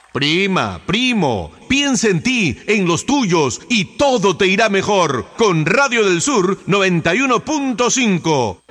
Prima, primo, piensa en ti, en los tuyos y todo te irá mejor con Radio del Sur 91.5.